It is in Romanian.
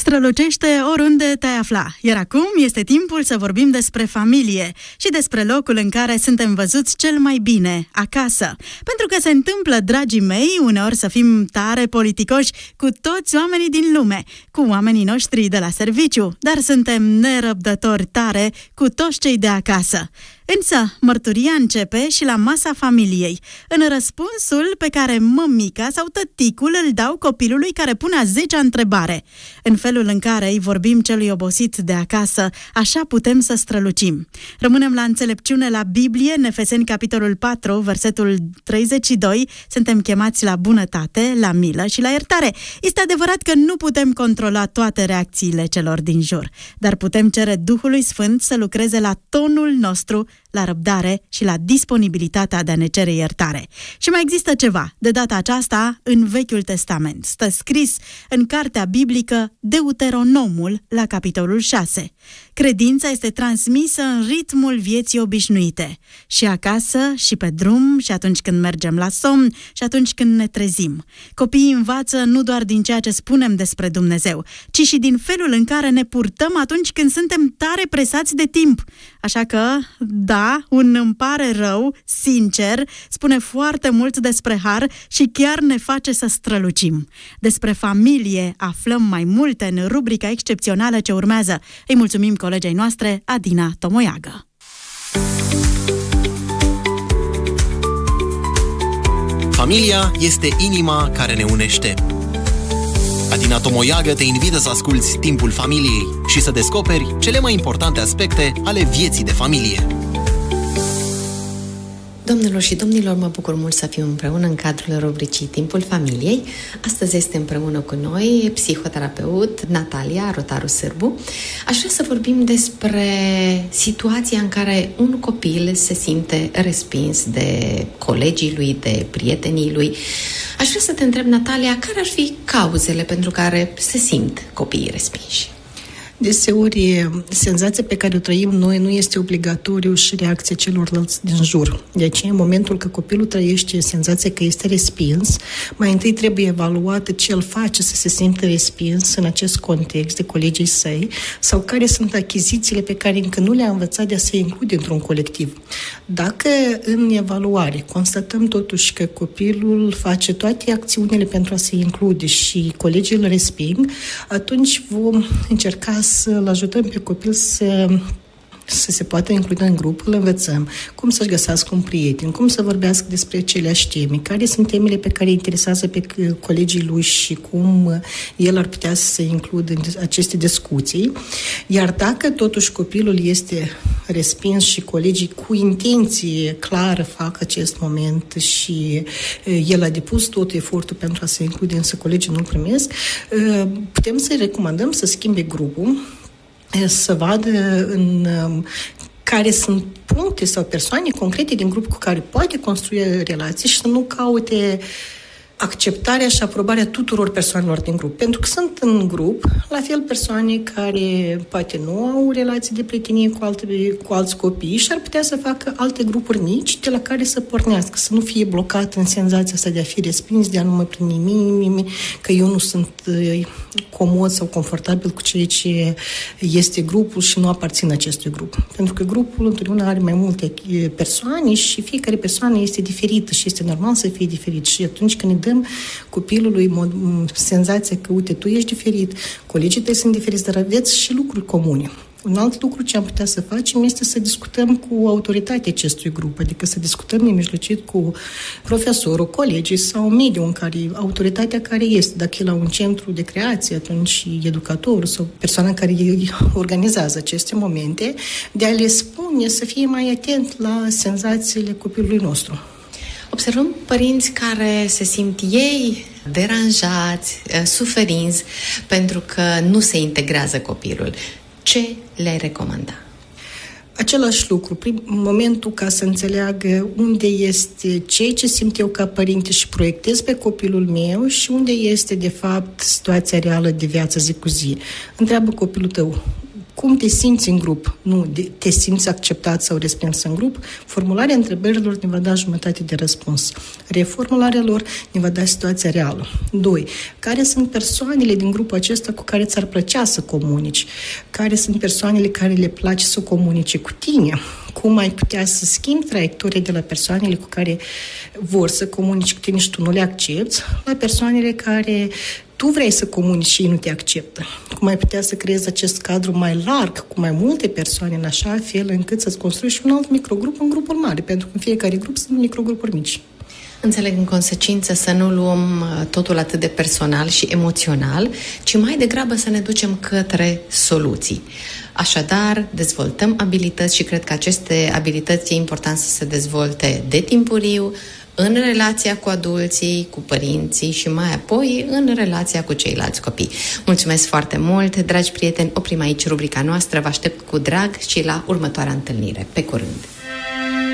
Strălucește oriunde te-ai afla, iar acum este timpul să vorbim despre familie și despre locul în care suntem văzuți cel mai bine, acasă. Pentru că se întâmplă, dragii mei, uneori să fim tare politicoși cu toți oamenii din lume, cu oamenii noștri de la serviciu, dar suntem nerăbdători tare cu toți cei de acasă. Însă, mărturia începe și la masa familiei, în răspunsul pe care mămica sau tăticul îl dau copilului care pune a 10-a întrebare. În felul în care îi vorbim celui obosit de acasă, așa putem să strălucim. Rămânem la înțelepciune la Biblie, în Efeseni capitolul 4, versetul 32, suntem chemați la bunătate, la milă și la iertare. Este adevărat că nu putem controla toate reacțiile celor din jur, dar putem cere Duhului Sfânt să lucreze la tonul nostru, la răbdare și la disponibilitatea de a ne cere iertare. Și mai există ceva, de data aceasta în Vechiul Testament. Stă scris în cartea biblică Deuteronomul la capitolul 6. Credința este transmisă în ritmul vieții obișnuite, și acasă, și pe drum, și atunci când mergem la somn, și atunci când ne trezim. Copiii învață nu doar din ceea ce spunem despre Dumnezeu, ci și din felul în care ne purtăm atunci când suntem tare presați de timp. Așa că, da, un îmi pare rău, sincer, spune foarte mult despre har și chiar ne face să strălucim. Despre familie aflăm mai multe în rubrica excepțională ce urmează. Îi mulțumim colegei noastre, Adina Tomoiagă. Familia este inima care ne unește. Adina Tomoiagă te invită să asculți Timpul Familiei și să descoperi cele mai importante aspecte ale vieții de familie. Doamnelor și domnilor, mă bucur mult să fim împreună în cadrul rubricii Timpul Familiei. Astăzi este împreună cu noi psihoterapeut Natalia Rotaru Sârbu. Aș vrea să vorbim despre situația în care un copil se simte respins de colegii lui, de prietenii lui. Aș vrea să te întreb, Natalia, care ar fi cauzele pentru care se simt copiii respinși? Deseori, senzația pe care o trăim noi nu este obligatoriu și reacția celorlalți din jur. De aceea, în momentul că copilul trăiește senzația că este respins, mai întâi trebuie evaluat ce îl face să se simtă respins în acest context de colegii săi sau care sunt achizițiile pe care încă nu le-a învățat de a se include într-un colectiv. Dacă în evaluare constatăm totuși că copilul face toate acțiunile pentru a se include și colegii îl resping, atunci vom încerca să-l ajutăm pe copil să se poată include în grup, îl învățăm cum să-și găsească un prieten, cum să vorbească despre aceleași teme, care sunt temele pe care îi interesează pe colegii lui și cum el ar putea să se includă în aceste discuții. Iar dacă totuși copilul este respins și colegii cu intenție clară fac acest moment și el a depus tot efortul pentru a se include, însă colegii nu-l primesc, putem să-i recomandăm să schimbe grupul, să vadă în care sunt puncte sau persoane concrete din grup cu care poate construi relații și să nu caute acceptarea și aprobarea tuturor persoanelor din grup. Pentru că sunt în grup, la fel, persoane care poate nu au relații de prietenie cu alți copii și ar putea să facă alte grupuri mici de la care să pornească, să nu fie blocat în senzația asta de a fi respins, de a nu mă primi, că eu nu sunt comod sau confortabil cu ceea ce este grupul și nu aparțin acestui grup. Pentru că grupul întotdeauna are mai multe persoane și fiecare persoană este diferită și este normal să fie diferit. Și atunci când ne dăm copilului senzația că, uite, tu ești diferit, colegii tăi sunt diferiți, dar aveți și lucruri comune. Un alt lucru ce am putea să facem este să discutăm cu autoritatea acestui grup, adică să discutăm nemijlocit cu profesorul, colegii sau mediul în care, autoritatea care este, dacă e la un centru de creație, atunci educatorul sau persoana care organizează aceste momente, de a le spune să fie mai atent la senzațiile copilului nostru. Observăm părinți care se simt ei deranjați, suferinți, pentru că nu se integrează copilul. Ce le-ai recomanda? Același lucru, momentul ca să înțeleagă unde este ceea ce simt eu ca părinte și proiectez pe copilul meu și unde este, de fapt, situația reală de viață zi cu zi. Întreabă copilul tău, cum te simți în grup, nu te simți acceptat sau respins în grup. Formularea întrebărilor ne va da jumătate de răspuns. Reformularea lor ne va da situația reală. 2. Care sunt persoanele din grupul acesta cu care ți-ar plăcea să comunici? Care sunt persoanele care le place să comunice cu tine? Cum ai putea să schimbi traiectoria de la persoanele cu care vor să comunici cu tine și tu nu le accepți, la persoanele care tu vrei să comunici și ei nu te acceptă. Cum ai putea să creezi acest cadru mai larg, cu mai multe persoane, în așa fel încât să-ți construiești un alt microgrup în grupuri mari, pentru că în fiecare grup sunt microgrupuri mici. Înțeleg în consecință să nu luăm totul atât de personal și emoțional, ci mai degrabă să ne ducem către soluții. Așadar, dezvoltăm abilități și cred că aceste abilități e important să se dezvolte de timpuriu, în relația cu adulții, cu părinții și mai apoi în relația cu ceilalți copii. Mulțumesc foarte mult, dragi prieteni, oprim aici rubrica noastră, vă aștept cu drag și la următoarea întâlnire. Pe curând!